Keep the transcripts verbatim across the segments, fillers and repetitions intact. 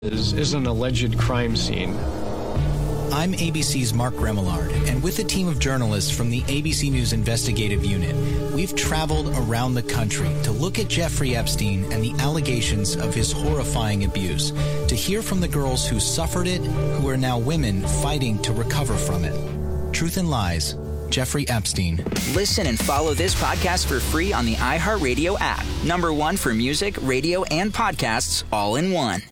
is, is an alleged crime scene. I'm A B C's Mark Remillard, and with a team of journalists from the A B C News Investigative Unit, we've traveled around the country to look at Jeffrey Epstein and the allegations of his horrifying abuse, to hear from the girls who suffered it, who are now women fighting to recover from it. Truth and Lies, Jeffrey Epstein. Listen and follow this podcast for free on the iHeartRadio app. Number one for music, radio, and podcasts all in one.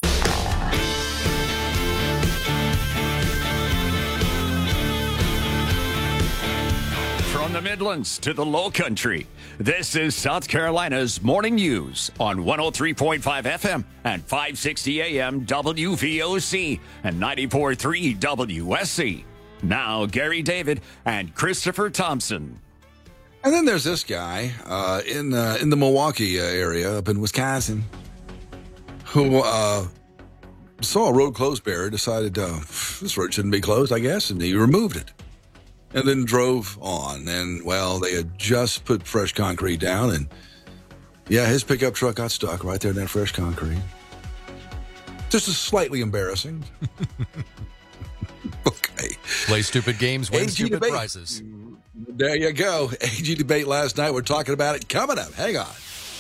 From the Midlands to the Low Country, this is South Carolina's Morning News on one oh three point five F M and five sixty A M W V O C and ninety-four point three W S C. Now, Gary David and Christopher Thompson. And then there's this guy uh, in, uh, in the Milwaukee uh, area up in Wisconsin who uh, saw a road closed barrier, decided uh, this road shouldn't be closed, I guess, and he removed it. And then drove on, and, well, they had just put fresh concrete down, and, yeah, his pickup truck got stuck right there in that fresh concrete. Just slightly embarrassing. Okay. Play stupid games, win A G stupid debate. prizes. There you go. A G debate last night. We're talking about it coming up. Hang on.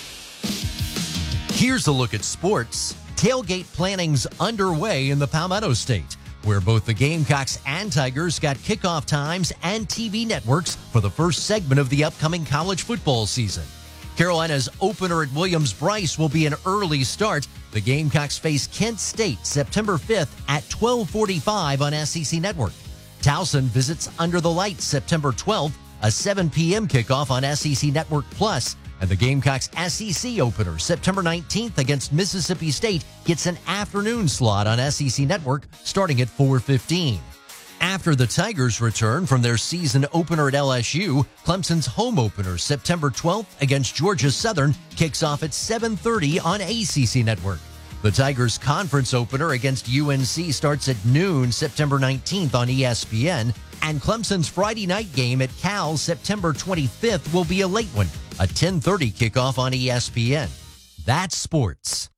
Here's a look at sports. Tailgate planning's underway in the Palmetto State, where both the Gamecocks and Tigers got kickoff times and T V networks for the first segment of the upcoming college football season. Carolina's opener at Williams-Brice will be an early start. The Gamecocks face Kent State September fifth at twelve forty-five on S E C Network. Towson visits Under the Lights September twelfth, a seven p.m. kickoff on S E C Network Plus. And the Gamecocks S E C opener September nineteenth against Mississippi State gets an afternoon slot on S E C Network starting at four fifteen. After the Tigers return from their season opener at L S U, Clemson's home opener September twelfth against Georgia Southern kicks off at seven thirty on A C C Network. The Tigers' conference opener against U N C starts at noon September nineteenth on E S P N, and Clemson's Friday night game at Cal September twenty-fifth will be a late one, a ten thirty kickoff on E S P N. That's sports.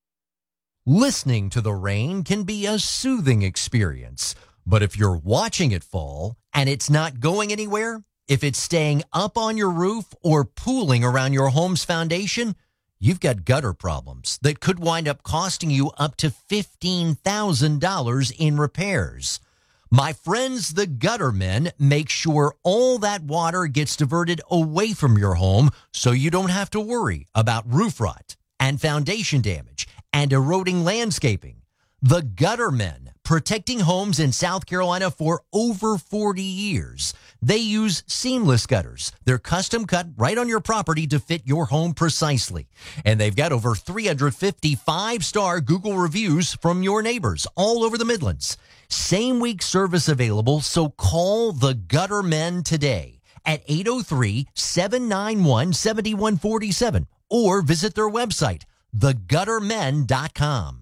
Listening to the rain can be a soothing experience, but if you're watching it fall and it's not going anywhere, if it's staying up on your roof or pooling around your home's foundation, you've got gutter problems that could wind up costing you up to fifteen thousand dollars in repairs. My friends, the Gutter Men, make sure all that water gets diverted away from your home so you don't have to worry about roof rot and foundation damage and eroding landscaping. The Gutter Men, protecting homes in South Carolina for over forty years. They use seamless gutters. They're custom cut right on your property to fit your home precisely. And they've got over three hundred fifty five-star Google reviews from your neighbors all over the Midlands. Same week service available, so call the Gutter Men today at eight oh three, seven nine one, seven one four seven or visit their website, the gutter men dot com.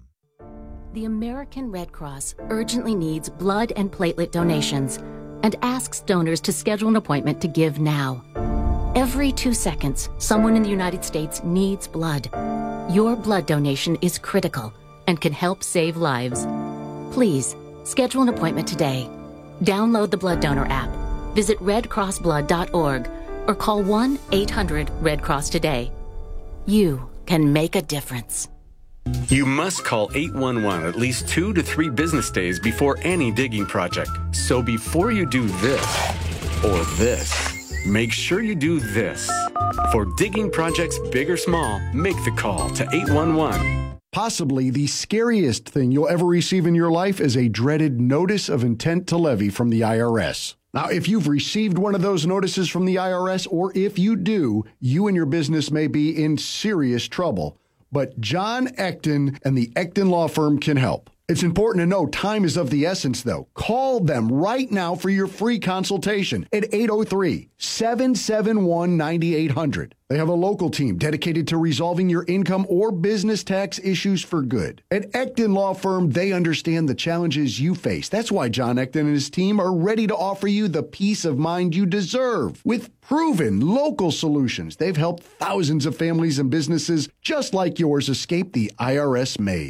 The American Red Cross urgently needs blood and platelet donations and asks donors to schedule an appointment to give now. Every two seconds, someone in the United States needs blood. Your blood donation is critical and can help save lives. Please, schedule an appointment today. Download the Blood Donor app, visit red cross blood dot org, or call one eight hundred red cross today. You can make a difference. You must call eight one one at least two to three business days before any digging project. So before you do this or this, make sure you do this. For digging projects big or small, make the call to eight one one. Possibly the scariest thing you'll ever receive in your life is a dreaded notice of intent to levy from the I R S. Now, if you've received one of those notices from the I R S, or if you do, you and your business may be in serious trouble. But John Ecton and the Ecton Law Firm can help. It's important to know time is of the essence, though. Call them right now for your free consultation at eight oh three, seven seven one, nine eight hundred. They have a local team dedicated to resolving your income or business tax issues for good. At Ecton Law Firm, they understand the challenges you face. That's why John Ecton and his team are ready to offer you the peace of mind you deserve. With proven local solutions, they've helped thousands of families and businesses just like yours escape the I R S maze.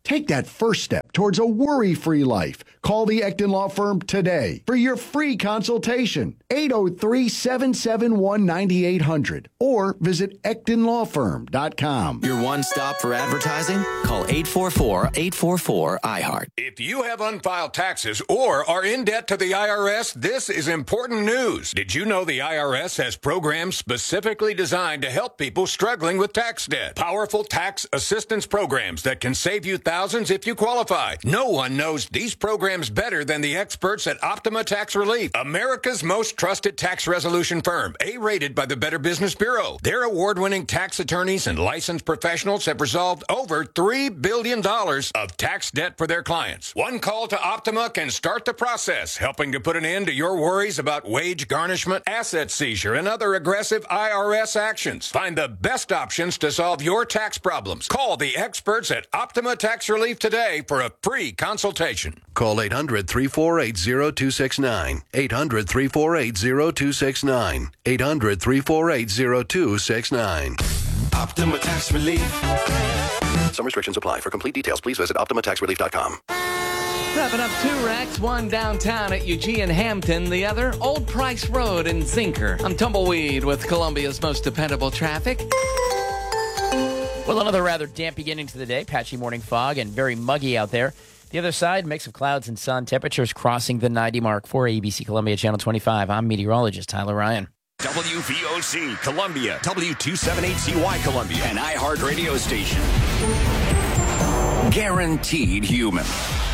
Take that first step towards a worry-free life. Call the Ecton Law Firm today for your free consultation. eight oh three, seven seven one, nine eight hundred or visit ecton law firm dot com. Your one stop for advertising? Call eight four four, eight four four, I heart. If you have unfiled taxes or are in debt to the I R S, this is important news. Did you know the I R S has programs specifically designed to help people struggling with tax debt? Powerful tax assistance programs that can save you thousands if you qualify. No one knows these programs better than the experts at Optima Tax Relief, America's most trusted tax resolution firm, A-rated by the Better Business Bureau. Their award-winning tax attorneys and licensed professionals have resolved over three billion dollars of tax debt for their clients. One call to Optima can start the process, helping to put an end to your worries about wage garnishment, asset seizure, and other aggressive I R S actions. Find the best options to solve your tax problems. Call the experts at Optima Tax Relief today for a free consultation. Call eight hundred, three four eight, zero two six nine. eight hundred, three four eight, zero two six nine. eight hundred, three four eight, zero two six nine. Optima Tax Relief. Some restrictions apply. For complete details, please visit optima tax relief dot com. Wrapping up two racks, one downtown at Eugene Hampton, the other Old Price Road in Zinker. I'm Tumbleweed with Columbia's most dependable traffic. Well, another rather damp beginning to the day. Patchy morning fog and very muggy out there. The other side, mix of clouds and sun. Temperatures crossing the ninety mark. For A B C Columbia Channel twenty-five, I'm meteorologist Tyler Ryan. W V O C Columbia, W two seventy-eight C Y Columbia, an iHeart radio station. Guaranteed human.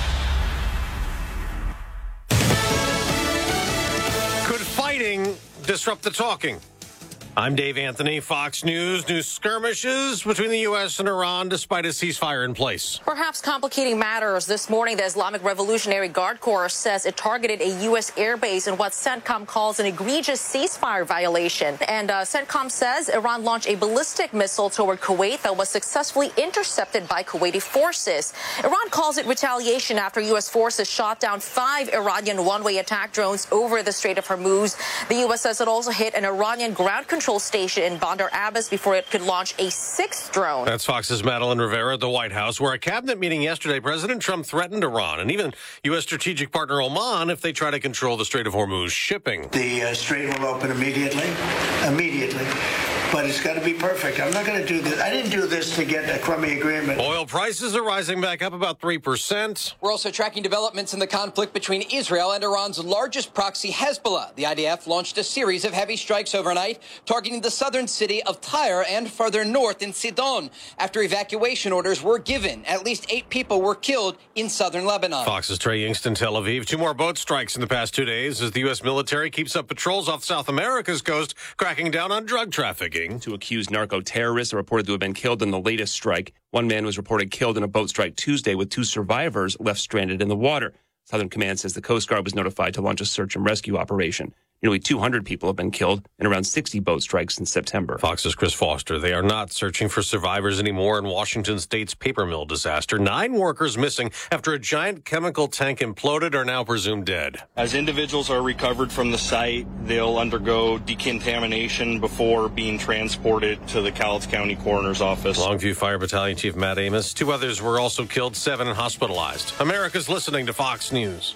Could fighting disrupt the talking? I'm Dave Anthony, Fox News. New skirmishes between the U S and Iran despite a ceasefire in place. Perhaps complicating matters. This morning, the Islamic Revolutionary Guard Corps says it targeted a U S airbase in what CENTCOM calls an egregious ceasefire violation. And uh, CENTCOM says Iran launched a ballistic missile toward Kuwait that was successfully intercepted by Kuwaiti forces. Iran calls it retaliation after U S forces shot down five Iranian one-way attack drones over the Strait of Hormuz. The U S says it also hit an Iranian ground control station in Bandar Abbas before it could launch a sixth drone. That's Fox's Madeline Rivera at the White House, where a cabinet meeting yesterday, President Trump threatened Iran and even U S strategic partner Oman if they try to control the Strait of Hormuz shipping. The uh, strait will open immediately, immediately. But it's got to be perfect. I'm not going to do this. I didn't do this to get a crummy agreement. Oil prices are rising back up about three percent. We're also tracking developments in the conflict between Israel and Iran's largest proxy, Hezbollah. The I D F launched a series of heavy strikes overnight, targeting the southern city of Tyre and further north in Sidon. After evacuation orders were given, at least eight people were killed in southern Lebanon. Fox's Trey Yingst in Tel Aviv. Two more boat strikes in the past two days as the U S military keeps up patrols off South America's coast, cracking down on drug trafficking. Two accused narco-terrorists are reported to have been killed in the latest strike. One man was reported killed in a boat strike Tuesday, with two survivors left stranded in the water. Southern Command says the Coast Guard was notified to launch a search and rescue operation. Nearly two hundred people have been killed in around sixty boat strikes since September. Fox's Chris Foster. They are not searching for survivors anymore in Washington State's paper mill disaster. Nine workers missing after a giant chemical tank imploded are now presumed dead. As individuals are recovered from the site, they'll undergo decontamination before being transported to the Cowlitz County Coroner's Office. Longview Fire Battalion Chief Matt Amos. Two others were also killed, seven hospitalized. America's listening to Fox News.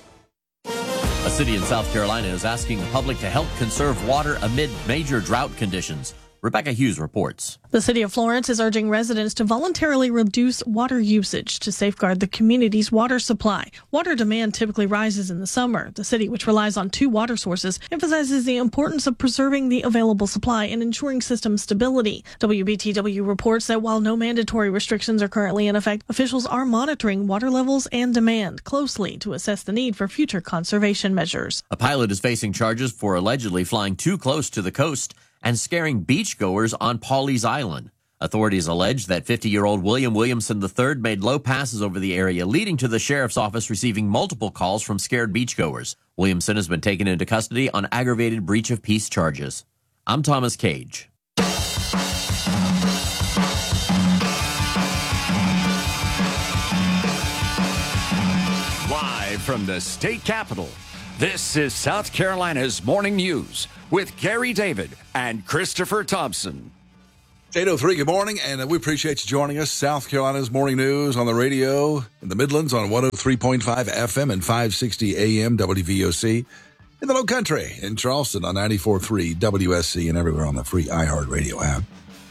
A city in South Carolina is asking the public to help conserve water amid major drought conditions. Rebecca Hughes reports. The city of Florence is urging residents to voluntarily reduce water usage to safeguard the community's water supply. Water demand typically rises in the summer. The city, which relies on two water sources, emphasizes the importance of preserving the available supply and ensuring system stability. W B T W reports that while no mandatory restrictions are currently in effect, officials are monitoring water levels and demand closely to assess the need for future conservation measures. A pilot is facing charges for allegedly flying too close to the coast and scaring beachgoers on Pawleys Island. Authorities allege that fifty-year-old William Williamson the third made low passes over the area, leading to the sheriff's office receiving multiple calls from scared beachgoers. Williamson has been taken into custody on aggravated breach of peace charges. I'm Thomas Cage. Live from the state capitol, this is South Carolina's Morning News with Gary David and Christopher Thompson. eight oh three, good morning, and we appreciate you joining us. South Carolina's Morning News on the radio in the Midlands on one oh three point five F M and five sixty A M W V O C. In the Low Country in Charleston on ninety-four point three W S C and everywhere on the free iHeartRadio app.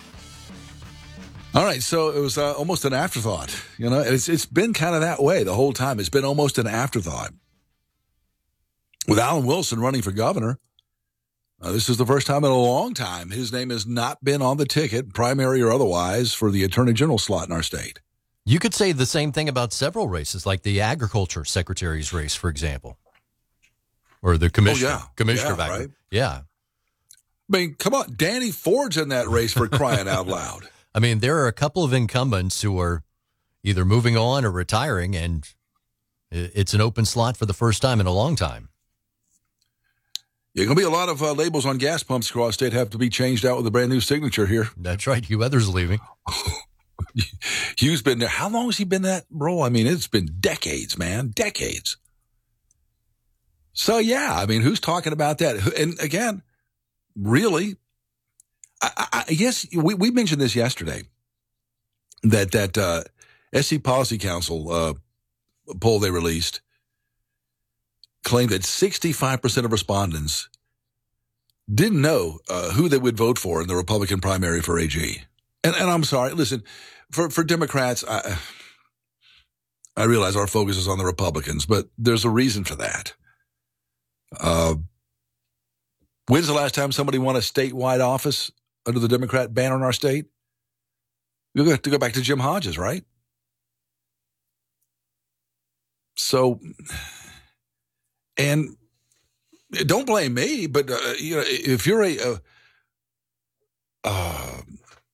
All right, so it was uh, almost an afterthought. You know, it's it's been kind of that way the whole time. It's been almost an afterthought. With Alan Wilson running for governor, uh, this is the first time in a long time his name has not been on the ticket, primary or otherwise, for the attorney general slot in our state. You could say the same thing about several races, like the agriculture secretary's race, for example. Or the commissioner. Oh, yeah. Commissioner yeah, of right? Yeah. I mean, come on. Danny Ford's in that race for crying out loud. I mean, there are a couple of incumbents who are either moving on or retiring, and it's an open slot for the first time in a long time. Yeah, going to be a lot of uh, labels on gas pumps across state have to be changed out with a brand new signature here. That's right. Hugh Weathers leaving. Hugh's been there. How long has he been that role? I mean, it's been decades, man. Decades. So, yeah, I mean, who's talking about that? And again, really, I, I guess we, we mentioned this yesterday, that that uh, S C Policy Council uh, poll they released claimed that sixty-five percent of respondents didn't know uh, who they would vote for in the Republican primary for A G. And, and I'm sorry, listen, for, for Democrats, I, I realize our focus is on the Republicans, but there's a reason for that. Uh, when's the last time somebody won a statewide office under the Democrat banner in our state? You have to go back to Jim Hodges, right? So, and don't blame me, but uh, you know, if you're a a, uh,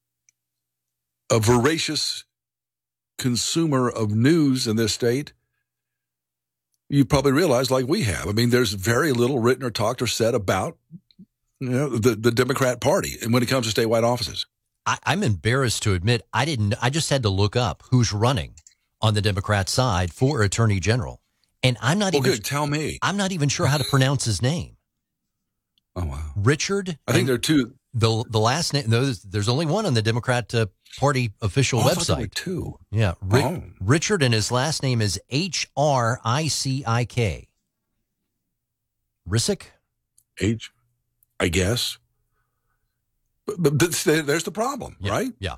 a voracious consumer of news in this state, you probably realize, like we have, I mean, there's very little written or talked or said about, you know, the, the Democrat Party, and when it comes to statewide offices. I, I'm embarrassed to admit I didn't. I just had to look up who's running on the Democrat side for Attorney General, and I'm not well, even. Good. Tell me. I'm not even sure how to pronounce his name. Oh wow, Richard. I think there are two. The the last name. No, there's, there's only one on the Democrat uh, Party official oh, website. I thought there were two. Yeah, Ri- oh. Richard, and his last name is H R I C I K. Rissick? H, I guess. But, but this, there's the problem, yeah, right? Yeah.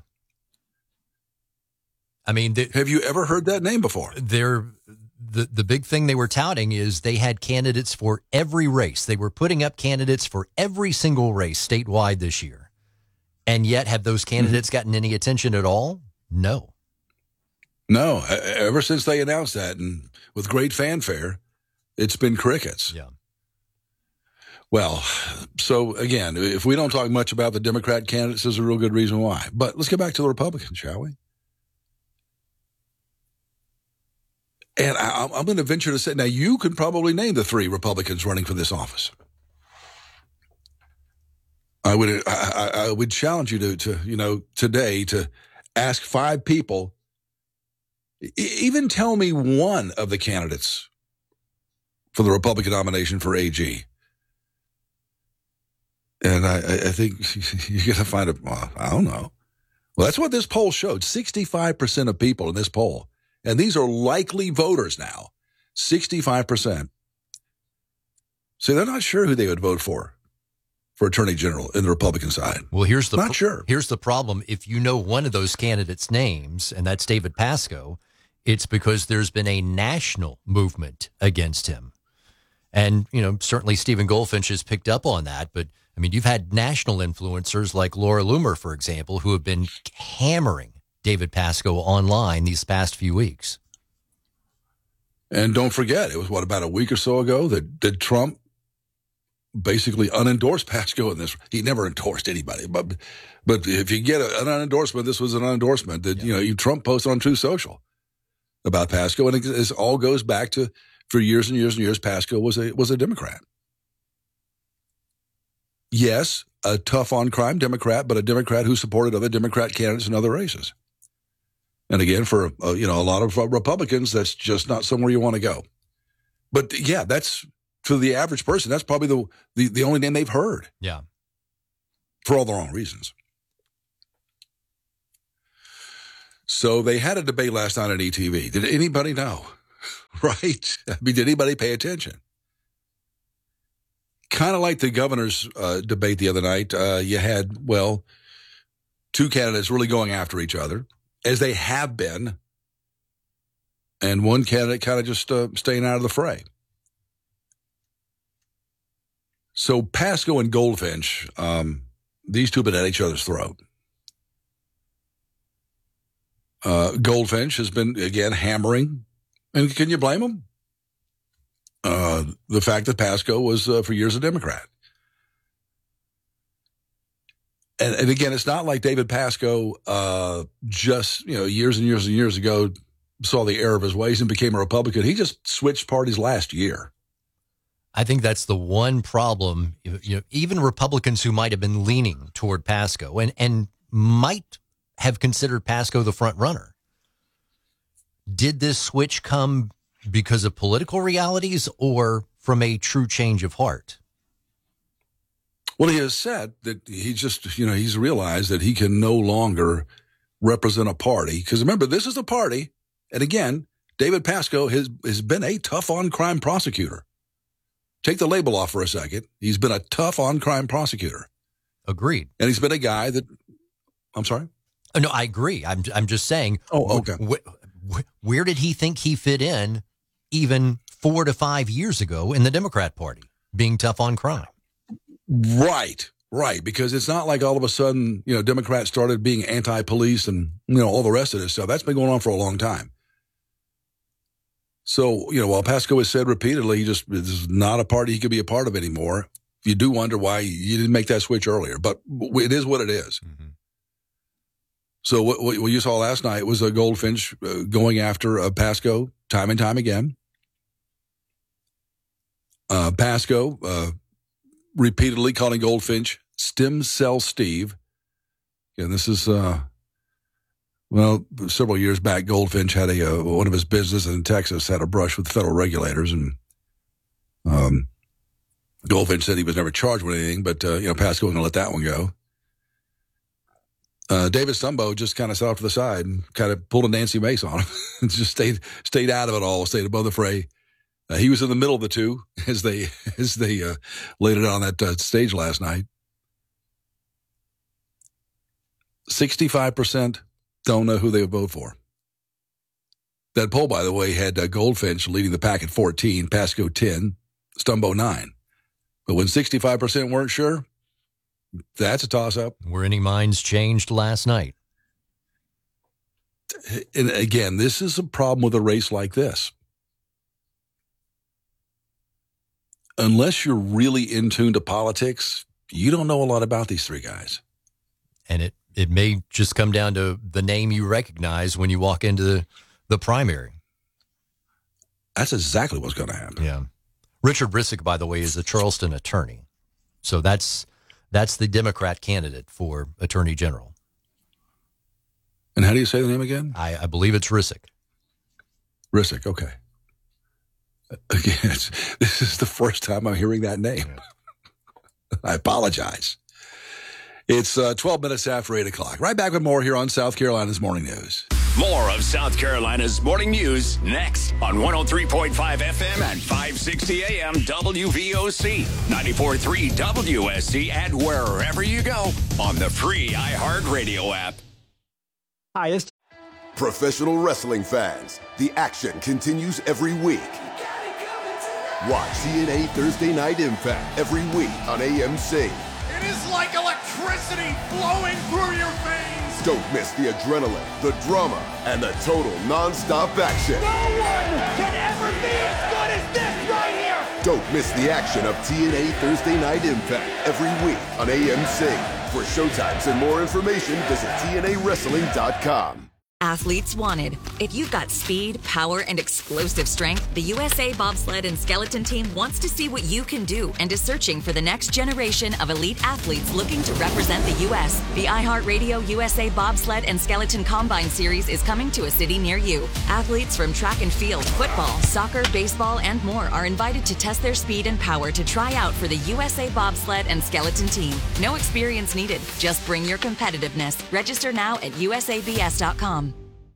I mean, the, have you ever heard that name before? They're. The the big thing they were touting is they had candidates for every race. They were putting up candidates for every single race statewide this year. And yet, have those candidates mm-hmm. gotten any attention at all? No. No. Ever since they announced that, and with great fanfare, it's been crickets. Yeah. Well, so again, if we don't talk much about the Democrat candidates, there's a real good reason why. But let's get back to the Republicans, shall we? And I, I'm going to venture to say, now you could probably name the three Republicans running for this office. I would, I, I would challenge you to, to, you know, today to ask five people, even tell me one of the candidates for the Republican nomination for A G. And I, I think you're going to find it, well, I don't know. Well, that's what this poll showed. sixty-five percent of people in this poll, and these are likely voters now, sixty-five percent. So they're not sure who they would vote for, for Attorney General in the Republican side. Well, here's the not pro- sure. Here's the problem. If you know one of those candidates' names, and that's David Pasco, it's because there's been a national movement against him. And, you know, certainly Stephen Goldfinch has picked up on that. But, I mean, you've had national influencers like Laura Loomer, for example, who have been hammering David Pasco online these past few weeks. And don't forget, it was, what, about a week or so ago that, that Trump basically unendorsed Pasco in this. He never endorsed anybody. But but if you get a, an unendorsement, this was an unendorsement that, yeah. you know, you Trump posted on Truth Social about Pasco. And it, it all goes back to, for years and years and years, Pasco was a was a Democrat. Yes, a tough on crime Democrat, but a Democrat who supported other Democrat candidates in other races. And again, for uh, you know a lot of uh, Republicans, that's just not somewhere you want to go. But yeah, that's to the average person. That's probably the, the the only name they've heard. Yeah, for all the wrong reasons. So they had a debate last night on E T V. Did anybody know? Right? I mean, did anybody pay attention? Kind of like the governor's uh, debate the other night. Uh, you had, well, two candidates really going after each other, as they have been, and one candidate kind of just uh, staying out of the fray. So Pasco and Goldfinch, um, these two have been at each other's throat. Uh, Goldfinch has been, again, hammering. And can you blame him? Uh, the fact that Pasco was, uh, for years, a Democrat. And, and again, it's not like David Pasco uh, just, you know, years and years and years ago saw the error of his ways and became a Republican. He just switched parties last year. I think that's the one problem. You know, even Republicans who might have been leaning toward Pasco and, and might have considered Pasco the front runner. Did this switch come because of political realities or from a true change of heart? Well, he has said that he just, you know, he's realized that he can no longer represent a party. Because remember, this is a party. And again, David Pasco has, has been a tough on crime prosecutor. Take the label off for a second. He's been a tough on crime prosecutor. Agreed. And he's been a guy that, I'm sorry? Oh, no, I agree. I'm, I'm just saying. Oh, okay. Wh- wh- where did he think he fit in even four to five years ago in the Democrat Party, being tough on crime? Right, right. Because it's not like all of a sudden, you know, Democrats started being anti-police and, you know, all the rest of this stuff. That's been going on for a long time. So, you know, while Pasco has said repeatedly, he just is not a party he could be a part of anymore. You do wonder why you didn't make that switch earlier, but it is what it is. Mm-hmm. So what, what you saw last night was a Goldfinch uh, going after uh, Pasco time and time again. Uh, Pasco, uh, repeatedly calling Goldfinch Stem Cell Steve. And this is, uh, well, several years back, Goldfinch had a, uh, one of his businesses in Texas had a brush with federal regulators. And um, Goldfinch said he was never charged with anything, but, uh, you know, Pasco wasn't going to let that one go. Uh, David Stumbo just kind of sat off to the side and kind of pulled a Nancy Mace on him and just stayed, stayed out of it all, stayed above the fray. Uh, he was in the middle of the two as they as they uh, laid it on that uh, stage last night. sixty-five percent don't know who they would vote for. That poll, by the way, had uh, Goldfinch leading the pack at fourteen, Pasco ten, Stumbo nine. But when sixty-five percent weren't sure, that's a toss-up. Were any minds changed last night? And again, this is a problem with a race like this. Unless you're really in tune to politics, you don't know a lot about these three guys. And it, it may just come down to the name you recognize when you walk into the, the primary. That's exactly what's going to happen. Yeah. Richard Rissick, by the way, is a Charleston attorney. So that's that's the Democrat candidate for Attorney General. And how do you say the name again? I, I believe it's Rissick. Rissick, okay. Again, it's, this is the first time I'm hearing that name. I apologize. It's uh, twelve minutes after eight o'clock. Right back with more here on South Carolina's Morning News. More of South Carolina's Morning News next on one oh three point five F M and five sixty A M W V O C, ninety-four point three W S C, and wherever you go on the free iHeartRadio app. Hi, it's professional wrestling fans. The action continues every week. Watch T N A Thursday Night Impact every week on A M C. It is like electricity flowing through your veins. Don't miss the adrenaline, the drama, and the total non-stop action. No one can ever be as good as this right here. Don't miss the action of T N A Thursday Night Impact every week on A M C. For showtimes and more information, visit T N A wrestling dot com. Athletes wanted. If you've got speed, power, and explosive strength, the U S A Bobsled and Skeleton Team wants to see what you can do and is searching for the next generation of elite athletes looking to represent the U S. The iHeartRadio U S A Bobsled and Skeleton Combine Series is coming to a city near you. Athletes from track and field, football, soccer, baseball, and more are invited to test their speed and power to try out for the U S A Bobsled and Skeleton Team. No experience needed. Just bring your competitiveness. Register now at U S A B S dot com.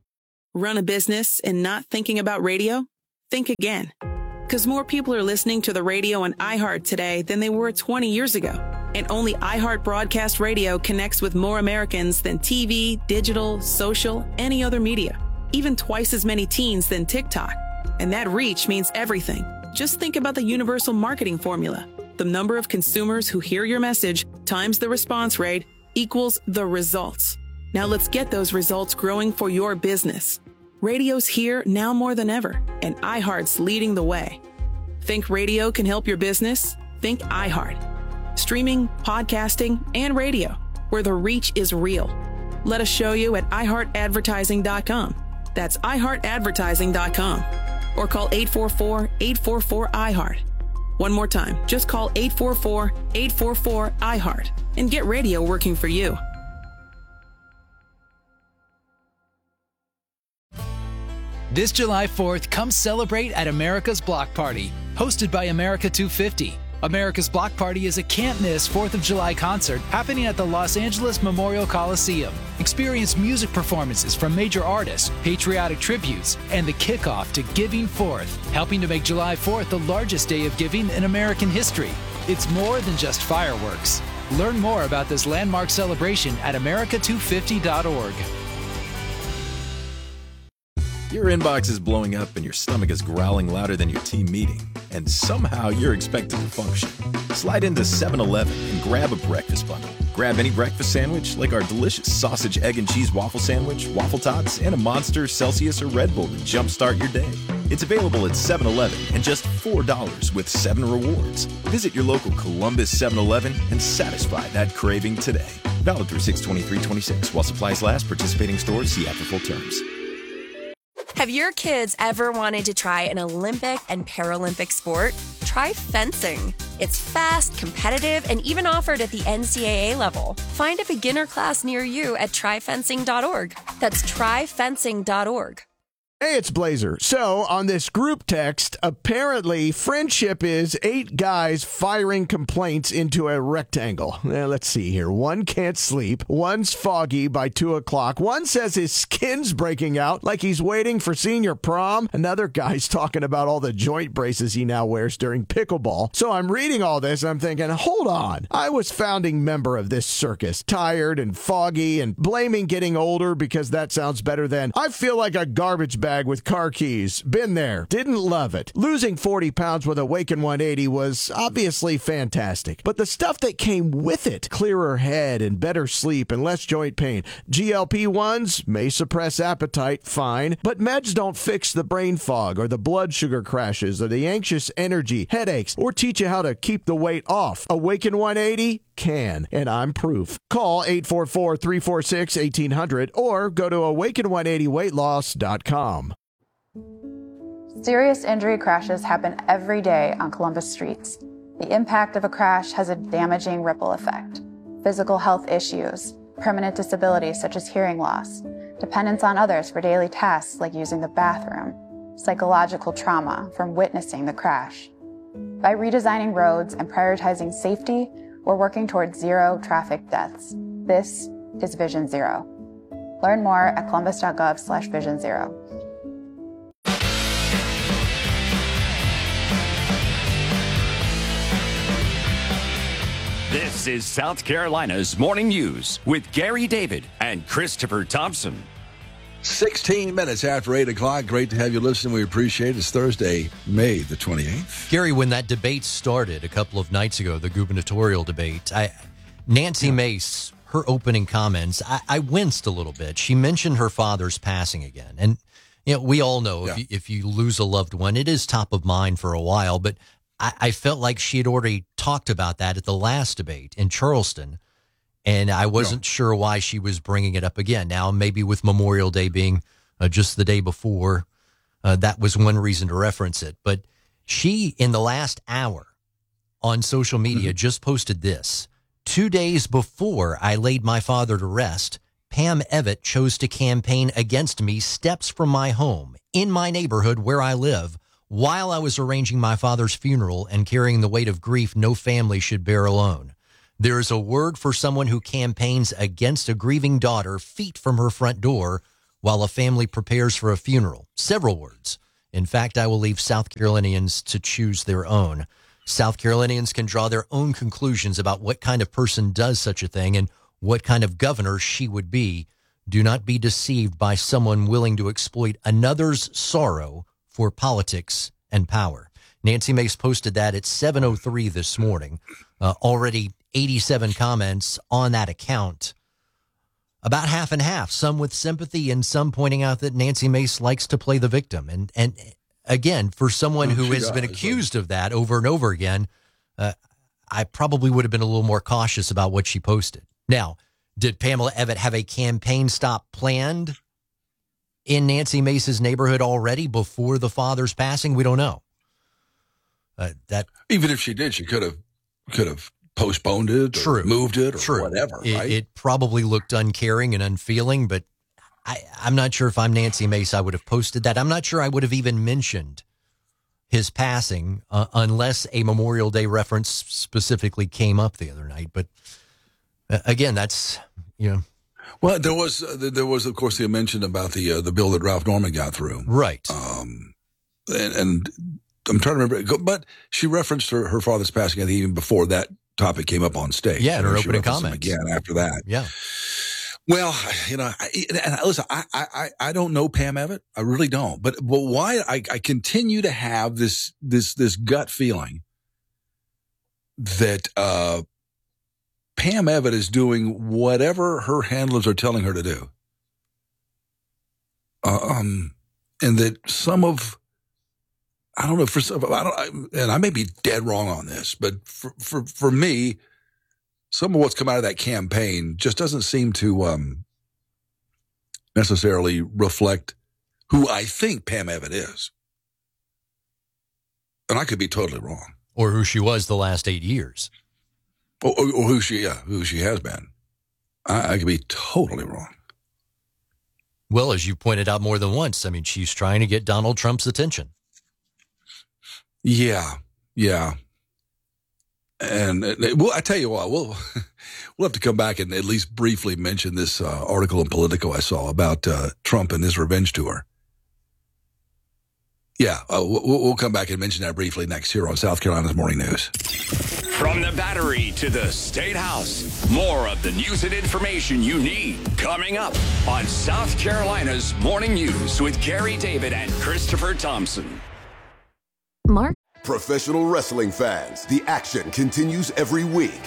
run a business and not thinking about radio? Think again. Because more people are listening to the radio on iHeart today than they were twenty years ago. And only iHeart Broadcast Radio connects with more Americans than T V, digital, social, any other media. Even twice as many teens than TikTok. And that reach means everything. Just think about the universal marketing formula. The number of consumers who hear your message times the response rate equals the results. Now let's get those results growing for your business. Radio's here now more than ever, and iHeart's leading the way. Think radio can help your business? Think iHeart. Streaming, podcasting, and radio, where the reach is real. Let us show you at i heart advertising dot com. That's i heart advertising dot com. Or call eight four four, eight four four, I heart. One more time, just call eight four four, eight four four, I heart and get radio working for you. This July fourth, come celebrate at America's Block Party, hosted by America two fifty. America's Block Party is a can't-miss fourth of July concert happening at the Los Angeles Memorial Coliseum. Experience music performances from major artists, patriotic tributes, and the kickoff to Giving Fourth, helping to make July fourth the largest day of giving in American history. It's more than just fireworks. Learn more about this landmark celebration at america two fifty dot org. Your inbox is blowing up and your stomach is growling louder than your team meeting, and somehow you're expected to function. Slide into seven eleven and grab a breakfast bundle. Grab any breakfast sandwich like our delicious sausage, egg, and cheese waffle sandwich, waffle tots, and a Monster, Celsius, or Red Bull to jumpstart your day. It's available at seven eleven and just four dollars with seven rewards. Visit your local Columbus seven eleven and satisfy that craving today. Valid through six twenty-three twenty-six while supplies last. Participating stores see after full terms. Have your kids ever wanted to try an Olympic and Paralympic sport? Try fencing. It's fast, competitive, and even offered at the N C double A level. Find a beginner class near you at try fencing dot org. That's try fencing dot org. Hey, it's Blazer. So, on this group text, apparently friendship is eight guys firing complaints into a rectangle. Now, let's see here. One can't sleep. One's foggy by two o'clock. One says his skin's breaking out like he's waiting for senior prom. Another guy's talking about all the joint braces he now wears during pickleball. So, I'm reading all this and I'm thinking, hold on. I was founding member of this circus, tired and foggy and blaming getting older because that sounds better than I feel like a garbage bag with car keys. Been there. Didn't love it. Losing forty pounds with Awaken one eighty was obviously fantastic. But the stuff that came with it, clearer head and better sleep and less joint pain. G L P ones may suppress appetite, fine. But meds don't fix the brain fog or the blood sugar crashes or the anxious energy, headaches, or teach you how to keep the weight off. Awaken one eighty can, and I'm proof. Call eight four four, three four six, one eight hundred or go to awaken one eighty weight loss dot com. Serious injury crashes happen every day on Columbus streets. The impact of a crash has a damaging ripple effect. Physical health issues, permanent disabilities such as hearing loss, dependence on others for daily tasks like using the bathroom, psychological trauma from witnessing the crash. By redesigning roads and prioritizing safety, we're working towards zero traffic deaths. This is Vision Zero. Learn more at columbus.gov slash vision zero. This is South Carolina's Morning News with Gary David and Christopher Thompson. sixteen minutes after eight o'clock. Great to have you listen. We appreciate it. It's Thursday, May the twenty-eighth. Gary, when that debate started a couple of nights ago, the gubernatorial debate, I, Nancy yeah. Mace, her opening comments, I, I winced a little bit. She mentioned her father's passing again. And you know, we all know yeah. if, you, if you lose a loved one, it is top of mind for a while. But I, I felt like she had already talked about that at the last debate in Charleston. And I wasn't no. sure why she was bringing it up again. Now, maybe with Memorial Day being uh, just the day before, uh, that was one reason to reference it. But she, in the last hour on social media, mm-hmm. just posted this. Two days before I laid my father to rest, Pam Evett chose to campaign against me steps from my home in my neighborhood where I live while I was arranging my father's funeral and carrying the weight of grief no family should bear alone. There is a word for someone who campaigns against a grieving daughter feet from her front door while a family prepares for a funeral. Several words. In fact, I will leave South Carolinians to choose their own. South Carolinians can draw their own conclusions about what kind of person does such a thing and what kind of governor she would be. Do not be deceived by someone willing to exploit another's sorrow for politics and power. Nancy Mace posted that at seven oh three this morning. Uh, already eighty-seven comments on that account. About half and half, some with sympathy and some pointing out that Nancy Mace likes to play the victim. And and again, for someone who has been accused of that over and over again, uh, I probably would have been a little more cautious about what she posted. Now, did Pamela Evette have a campaign stop planned in Nancy Mace's neighborhood already before the father's passing? We don't know. Uh, that even if she did, she could have could have postponed it, or True. moved it, or True. whatever. It, right? it probably looked uncaring and unfeeling, but I, I'm not sure if I'm Nancy Mace, I would have posted that. I'm not sure I would have even mentioned his passing uh, unless a Memorial Day reference specifically came up the other night. But uh, again, that's, you know. Well, there was, uh, there was, of course, the mention about the uh, the bill that Ralph Norman got through. Right. Um, and, and I'm trying to remember, but she referenced her, her father's passing, I think, even before that topic came up on stage. Yeah, in her She opening referenced him comments. again after that. Yeah. Well, you know, I, and listen, I, I, I don't know Pam Evette. I really don't. But, but why I, I continue to have this, this, this gut feeling that, uh, Pam Evette is doing whatever her handlers are telling her to do. Uh, um, and that some of, I don't know, for some, I don't, I, and I may be dead wrong on this, but for, for, for me, some of what's come out of that campaign just doesn't seem to um, necessarily reflect who I think Pam Evette is. And I could be totally wrong. Or who she was the last eight years. Or, or, or who she, yeah, who she has been. I, I could be totally wrong. Well, as you pointed out more than once, I mean, she's trying to get Donald Trump's attention. Yeah, yeah. And uh, well, I tell you what, we'll we'll have to come back and at least briefly mention this uh, article in Politico I saw about uh, Trump and his revenge tour. Yeah, uh, we'll, we'll come back and mention that briefly next here on South Carolina's Morning News. From the Battery to the State House, more of the news and information you need coming up on South Carolina's Morning News with Gary David and Christopher Thompson. Mark. Professional wrestling fans, the action continues every week.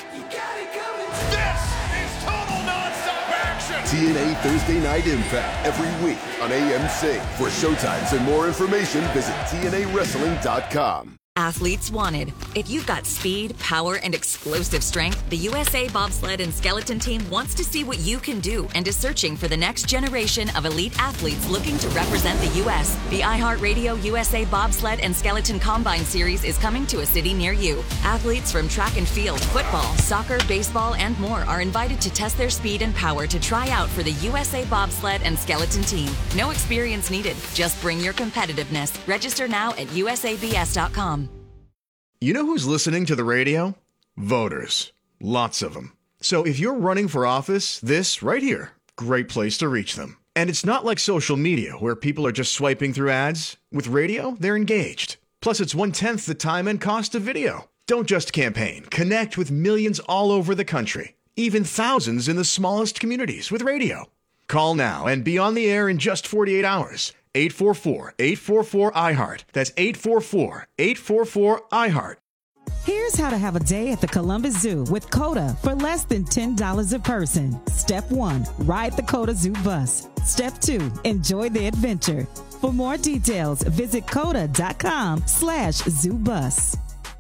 This is total nonstop action. T N A Thursday Night Impact every week on A M C. For showtimes and more information, visit T N A wrestling dot com. Athletes wanted. If you've got speed, power, and explosive strength, the U S A Bobsled and Skeleton Team wants to see what you can do and is searching for the next generation of elite athletes looking to represent the U S The iHeartRadio U S A Bobsled and Skeleton Combine Series is coming to a city near you. Athletes from track and field, football, soccer, baseball, and more are invited to test their speed and power to try out for the U S A Bobsled and Skeleton Team. No experience needed. Just bring your competitiveness. Register now at U S A B S dot com. You know who's listening to the radio? Voters. Lots of them. So if you're running for office, this right here, great place to reach them. And it's not like social media where people are just swiping through ads. With radio, they're engaged. Plus, it's one-tenth the time and cost of video. Don't just campaign. Connect with millions all over the country, even thousands in the smallest communities with radio. Call now and be on the air in just forty-eight hours. eight four four, eight four four, I heart. That's eight four four, eight four four, I heart. Here's how to have a day at the Columbus Zoo with COTA for less than ten dollars a person. Step one, ride the COTA Zoo bus. Step two, enjoy the adventure. For more details, visit COTA.com slash zoo bus.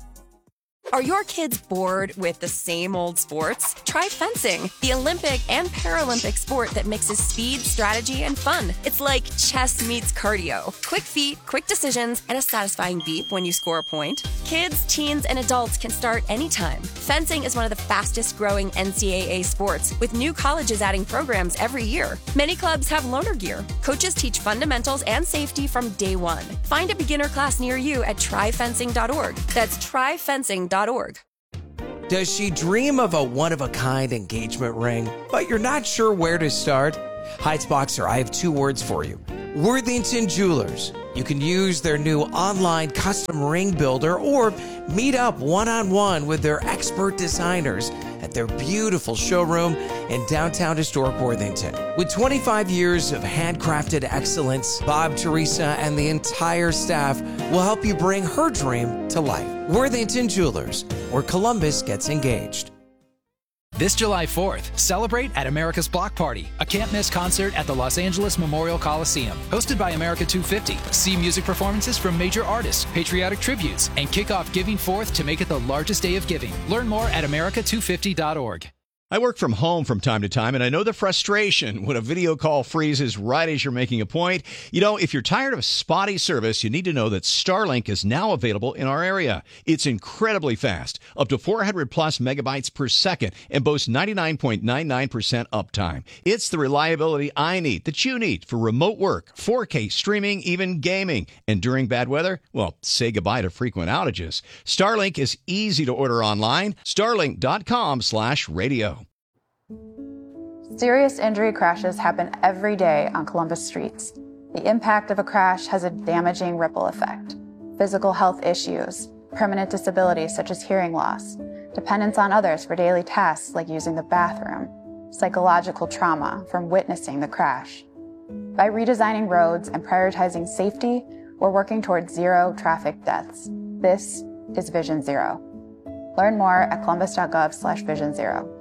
Are your kids bored with the same old sports? Try fencing, the Olympic and Paralympic sport that mixes speed, strategy, and fun. It's like chess meets cardio. Quick feet, quick decisions, and a satisfying beep when you score a point. Kids, teens, and adults can start anytime. Fencing is one of the fastest growing N C double A sports, with new colleges adding programs every year. Many clubs have loaner gear. Coaches teach fundamentals and safety from day one. Find a beginner class near you at try fencing dot org. That's try fencing dot org. Does she dream of a one-of-a-kind engagement ring, but you're not sure where to start? Heights Boxer, I have two words for you. Worthington Jewelers. You can use their new online custom ring builder or meet up one-on-one with their expert designers at their beautiful showroom in downtown historic Worthington. With twenty-five years of handcrafted excellence, Bob, Teresa, and the entire staff will help you bring her dream to life. Worthington Jewelers, where Columbus gets engaged. This July fourth, celebrate at America's Block Party, a can't-miss concert at the Los Angeles Memorial Coliseum. Hosted by America two fifty. See music performances from major artists, patriotic tributes, and kick off Giving Fourth to make it the largest day of giving. Learn more at america two fifty dot org. I work from home from time to time, and I know the frustration when a video call freezes right as you're making a point. You know, if you're tired of spotty service, you need to know that Starlink is now available in our area. It's incredibly fast, up to four hundred plus megabytes per second, and boasts ninety-nine point nine nine percent uptime. It's the reliability I need, that you need, for remote work, four K streaming, even gaming. And during bad weather, well, say goodbye to frequent outages. Starlink is easy to order online. Starlink dot com slash radio. Serious injury crashes happen every day on Columbus streets. The impact of a crash has a damaging ripple effect. Physical health issues, permanent disabilities such as hearing loss, dependence on others for daily tasks like using the bathroom, psychological trauma from witnessing the crash. By redesigning roads and prioritizing safety, we're working towards zero traffic deaths. This is Vision Zero. Learn more at columbus dot gov slash vision zero.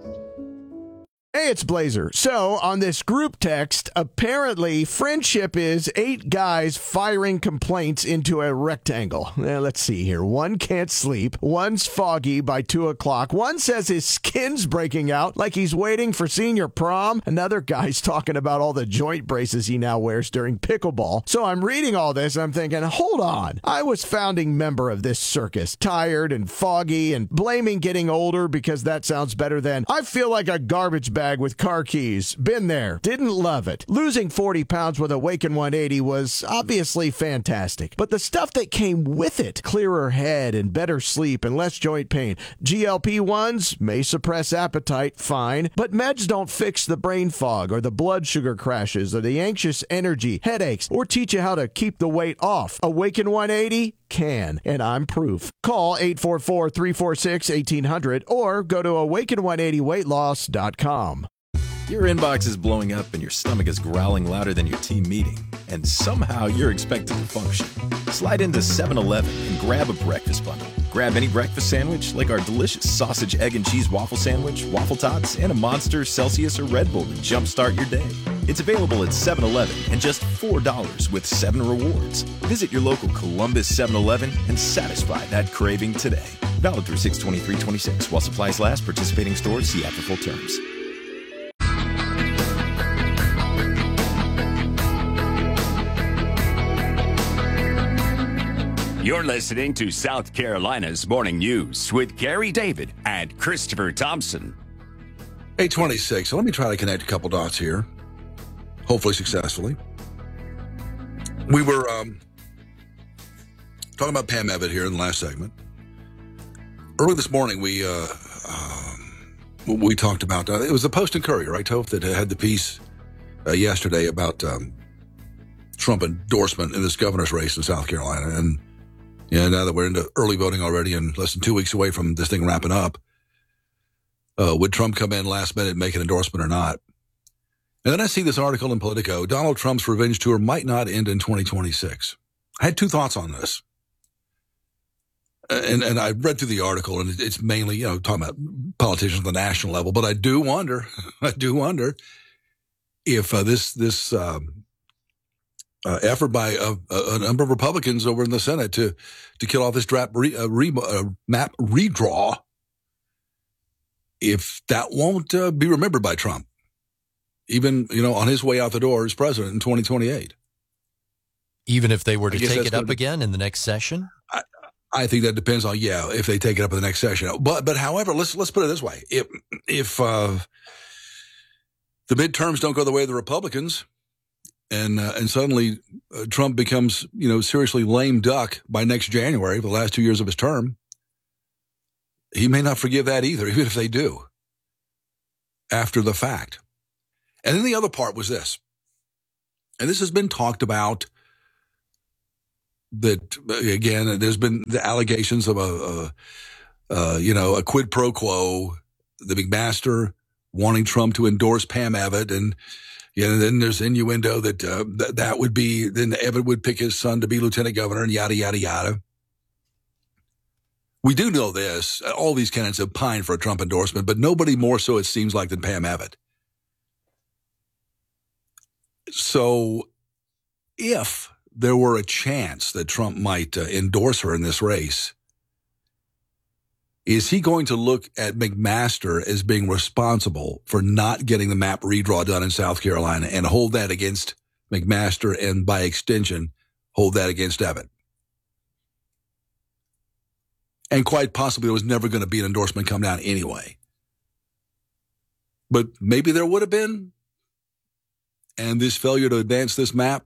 Hey, it's Blazer. So, on this group text, apparently friendship is eight guys firing complaints into a rectangle. Now, let's see here. One can't sleep. One's foggy by two o'clock. One says his skin's breaking out like he's waiting for senior prom. Another guy's talking about all the joint braces he now wears during pickleball. So, I'm reading all this and I'm thinking, hold on. I was founding member of this circus, tired and foggy and blaming getting older because that sounds better than I feel like a garbage bag with car keys. Been there. Didn't love it. Losing forty pounds with Awaken one eighty was obviously fantastic. But the stuff that came with it, clearer head and better sleep and less joint pain. G L P ones may suppress appetite, fine. But meds don't fix the brain fog or the blood sugar crashes or the anxious energy, headaches, or teach you how to keep the weight off. Awaken one eighty can, and I'm proof. Call eight four four, three four six, one eight hundred or go to awaken one eighty weight loss dot com. Your inbox is blowing up and your stomach is growling louder than your team meeting, and somehow you're expected to function. Slide into seven eleven and grab a breakfast bundle. Grab any breakfast sandwich like our delicious sausage, egg, and cheese waffle sandwich, waffle tots, and a Monster, Celsius, or Red Bull to jumpstart your day. It's available at seven eleven and just four dollars with seven rewards. Visit your local Columbus seven eleven and satisfy that craving today. Valid through six twenty-three twenty-six while supplies last. Participating stores, see after full terms. You're listening to South Carolina's Morning News with Gary David and Christopher Thompson. eight twenty-six. So let me try to connect a couple dots here, hopefully successfully. We were um, talking about Pam Evitt here in the last segment. Early this morning, we uh, um, we talked about, uh, it was the Post and Courier, right, Toph, that had the piece uh, yesterday about um, Trump endorsement in this governor's race in South Carolina. And yeah, now that we're into early voting already and less than two weeks away from this thing wrapping up, uh, would Trump come in last minute and make an endorsement or not? And then I see this article in Politico, Donald Trump's revenge tour might not end in twenty twenty-six. I had two thoughts on this. And and I read through the article, and it's mainly, you know, talking about politicians at the national level. But I do wonder, I do wonder if uh, this this um, uh, effort by a, a number of Republicans over in the Senate to to kill off this draft re, uh, re, uh, map redraw, if that won't uh, be remembered by Trump, even, you know, on his way out the door as president in twenty twenty-eight. Even if they were to I guess take that's it up gonna- again in the next session? I, I think that depends on, yeah, if they take it up in the next session. But, but however, let's, let's put it this way. If, if, uh, the midterms don't go the way of the Republicans and, uh, and suddenly uh, Trump becomes, you know, seriously lame duck by next January for the last two years of his term, he may not forgive that either, even if they do after the fact. And then the other part was this, and this has been talked about, that, again, there's been the allegations of a, a, a you know, a quid pro quo, the McMaster wanting Trump to endorse Pam Abbott, and you know, then there's innuendo that uh, th- that would be, then Abbott would pick his son to be lieutenant governor, and yada, yada, yada. We do know this. All these candidates have pined for a Trump endorsement, but nobody more so, it seems like, than Pam Abbott. So if there were a chance that Trump might uh, endorse her in this race, is he going to look at McMaster as being responsible for not getting the map redraw done in South Carolina and hold that against McMaster, and by extension, hold that against Abbott? And quite possibly there was never going to be an endorsement come down anyway. But maybe there would have been. And this failure to advance this map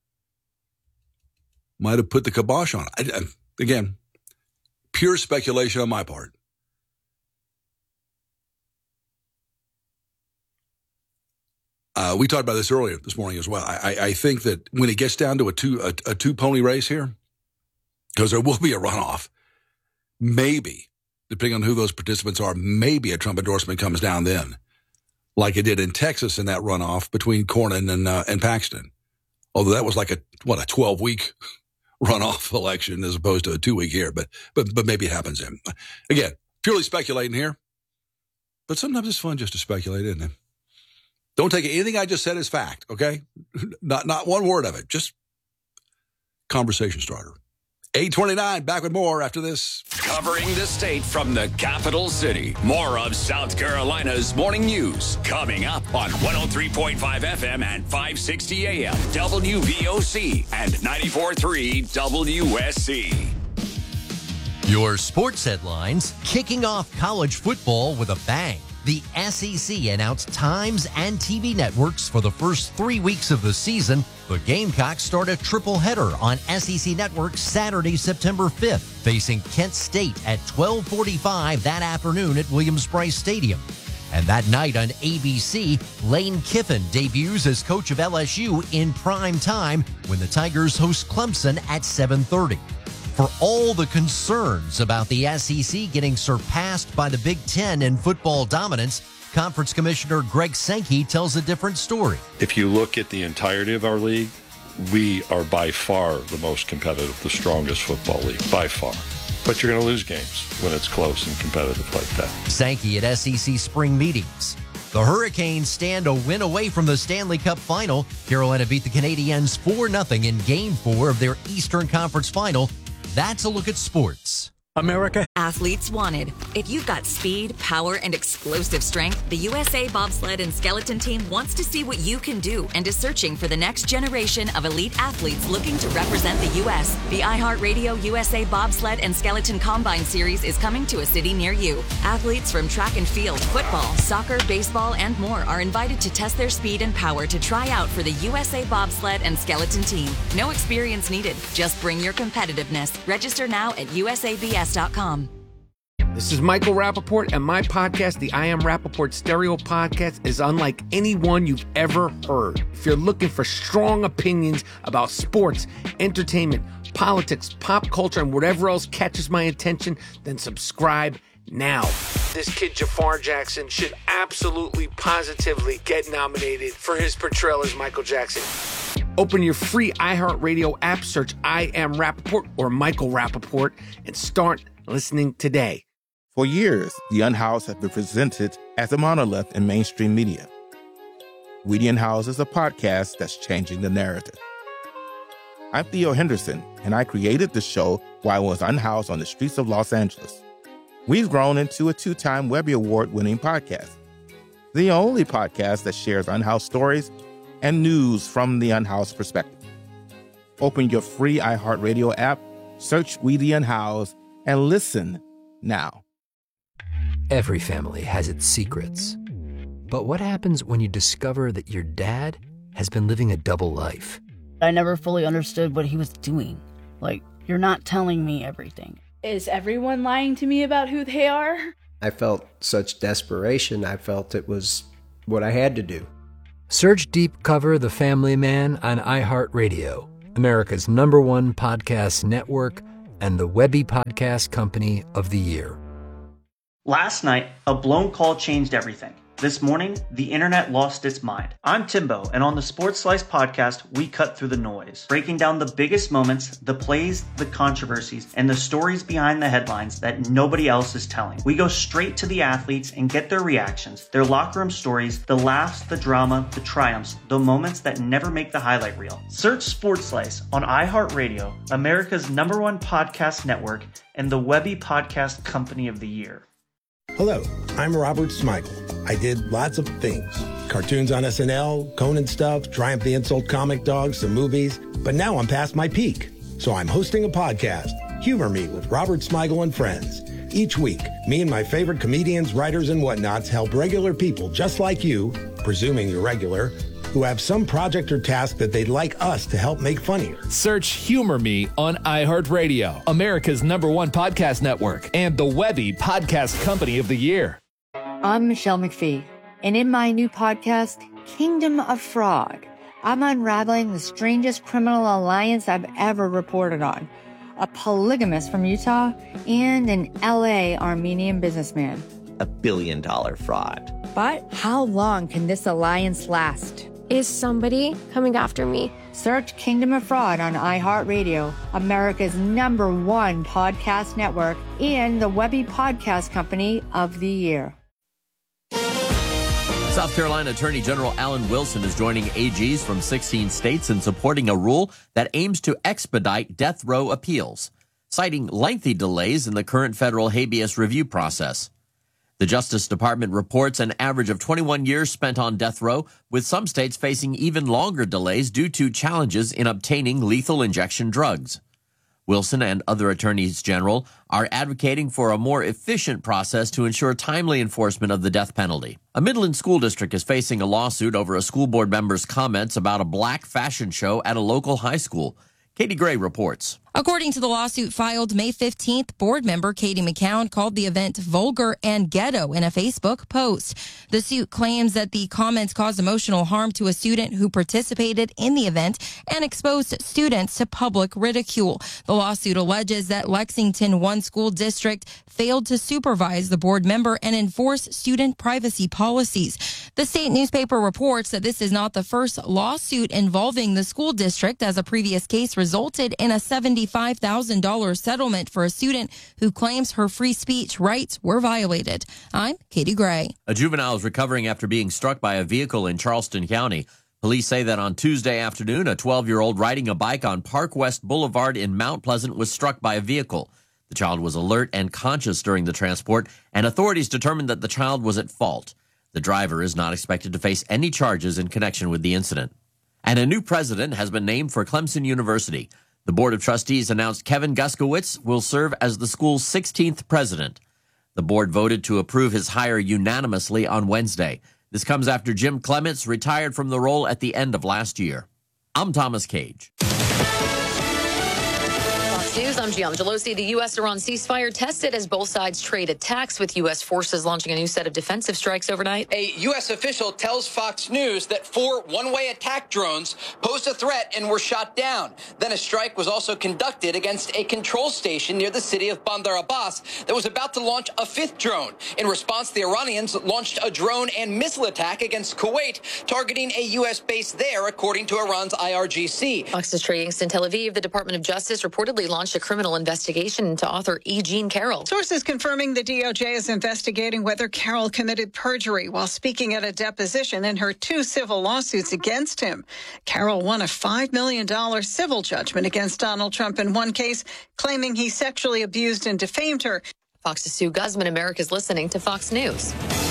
might have put the kibosh on it. I, I, again, pure speculation on my part. Uh, we talked about this earlier this morning as well. I, I, I think that when it gets down to a two a, a two pony race here, because there will be a runoff, maybe, depending on who those participants are, maybe a Trump endorsement comes down then, like it did in Texas in that runoff between Cornyn and uh, and Paxton. Although that was like a what a twelve week runoff election as opposed to a two week here, but but but maybe it happens then. Again, purely speculating here, but sometimes it's fun just to speculate, isn't it? Don't take anything I just said as fact, okay? Not not one word of it, just conversation starter. eight twenty-nine, back with more after this. Covering the state from the capital city. More of South Carolina's morning news coming up on one oh three point five F M and five sixty A M W V O C and ninety-four point three W S C. Your sports headlines, kicking off college football with a bang. The S E C announced times and T V networks for the first three weeks of the season. The Gamecocks start a triple header on S E C Network Saturday, September fifth, facing Kent State at twelve forty-five that afternoon at Williams-Brice Stadium. And that night on A B C, Lane Kiffin debuts as coach of L S U in prime time when the Tigers host Clemson at seven thirty. For all the concerns about the S E C getting surpassed by the Big Ten in football dominance, Conference Commissioner Greg Sankey tells a different story. If you look at the entirety of our league, we are by far the most competitive, the strongest football league, by far. But you're going to lose games when it's close and competitive like that. Sankey at S E C spring meetings. The Hurricanes stand a win away from the Stanley Cup final. Carolina beat the Canadiens four nothing in Game four of their Eastern Conference final. That's a look at sports. America. Athletes wanted. If you've got speed, power, and explosive strength, the U S A Bobsled and Skeleton Team wants to see what you can do and is searching for the next generation of elite athletes looking to represent the U S. The iHeartRadio U S A Bobsled and Skeleton Combine Series is coming to a city near you. Athletes from track and field, football, soccer, baseball, and more are invited to test their speed and power to try out for the U S A Bobsled and Skeleton Team. No experience needed. Just bring your competitiveness. Register now at U S A B S dot com. This is Michael Rappaport, and my podcast, the I Am Rappaport Stereo Podcast, is unlike any one you've ever heard. If you're looking for strong opinions about sports, entertainment, politics, pop culture, and whatever else catches my attention, then subscribe now. This kid Jafar Jackson should absolutely, positively get nominated for his portrayal as Michael Jackson. Open your free iHeartRadio app, search I Am Rappaport or Michael Rappaport, and start listening today. For years, The Unhoused has been presented as a monolith in mainstream media. We The Unhoused is a podcast that's changing the narrative. I'm Theo Henderson, and I created the show while I was unhoused on the streets of Los Angeles. We've grown into a two-time Webby Award-winning podcast, the only podcast that shares unhoused stories and news from the unhoused perspective. Open your free iHeartRadio app, search We The Unhoused, and listen now. Every family has its secrets. But what happens when you discover that your dad has been living a double life? I never fully understood what he was doing. Like, you're not telling me everything. Is everyone lying to me about who they are? I felt such desperation. I felt it was what I had to do. Search Deep Cover The Family Man on iHeartRadio, America's number one podcast network, and the Webby Podcast Company of the Year. Last night, a blown call changed everything. This morning, the internet lost its mind. I'm Timbo, and on the Sports Slice podcast, we cut through the noise, breaking down the biggest moments, the plays, the controversies, and the stories behind the headlines that nobody else is telling. We go straight to the athletes and get their reactions, their locker room stories, the laughs, the drama, the triumphs, the moments that never make the highlight reel. Search Sports Slice on iHeartRadio, America's number one podcast network, and the Webby Podcast Company of the Year. Hello, I'm Robert Smigel. I did lots of things. Cartoons on S N L, Conan stuff, Triumph the Insult comic dogs, some movies. But now I'm past my peak. So I'm hosting a podcast, Humor Me with Robert Smigel and Friends. Each week, me and my favorite comedians, writers, and whatnots help regular people just like you, presuming you're regular, who have some project or task that they'd like us to help make funnier. Search Humor Me on iHeartRadio, America's number one podcast network, and the Webby Podcast Company of the Year. I'm Michelle McPhee, and in my new podcast, Kingdom of Fraud, I'm unraveling the strangest criminal alliance I've ever reported on. A polygamist from Utah and an L A Armenian businessman. A billion dollar fraud. But how long can this alliance last? Is somebody coming after me? Search Kingdom of Fraud on iHeartRadio, America's number one podcast network, and the Webby Podcast Company of the Year. South Carolina Attorney General Alan Wilson is joining A Gs from sixteen states in supporting a rule that aims to expedite death row appeals, citing lengthy delays in the current federal habeas review process. The Justice Department reports an average of twenty-one years spent on death row, with some states facing even longer delays due to challenges in obtaining lethal injection drugs. Wilson and other attorneys general are advocating for a more efficient process to ensure timely enforcement of the death penalty. A Midland school district is facing a lawsuit over a school board member's comments about a black fashion show at a local high school. Katie Gray reports. According to the lawsuit filed May fifteenth, board member Katie McCown called the event vulgar and ghetto in a Facebook post. The suit claims that the comments caused emotional harm to a student who participated in the event and exposed students to public ridicule. The lawsuit alleges that Lexington One School District failed to supervise the board member and enforce student privacy policies. The state newspaper reports that this is not the first lawsuit involving the school district, as a previous case resulted in a seventy-five thousand dollars settlement for a student who claims her free speech rights were violated. I'm Katie Gray. A juvenile is recovering after being struck by a vehicle in Charleston County. Police say that on Tuesday afternoon, a twelve-year-old riding a bike on Park West Boulevard in Mount Pleasant was struck by a vehicle. The child was alert and conscious during the transport, and authorities determined that the child was at fault. The driver is not expected to face any charges in connection with the incident. And a new president has been named for Clemson University. The Board of Trustees announced Kevin Guskowitz will serve as the school's sixteenth president. The board voted to approve his hire unanimously on Wednesday. This comes after Jim Clements retired from the role at the end of last year. I'm Thomas Cage. News, I'm Gianna Gelosi. The U S-Iran ceasefire tested as both sides trade attacks, with U S forces launching a new set of defensive strikes overnight. A U S official tells Fox News that four one-way attack drones posed a threat and were shot down. Then a strike was also conducted against a control station near the city of Bandar Abbas that was about to launch a fifth drone. In response, the Iranians launched a drone and missile attack against Kuwait, targeting a U S base there, according to Iran's I R G C. Fox is trading in Tel Aviv. The Department of Justice reportedly launched a criminal investigation into author E. Jean Carroll. Sources confirming the D O J is investigating whether Carroll committed perjury while speaking at a deposition in her two civil lawsuits against him. Carroll won a five million dollars civil judgment against Donald Trump in one case, claiming he sexually abused and defamed her. Fox's Sue Guzman. America's listening to Fox News.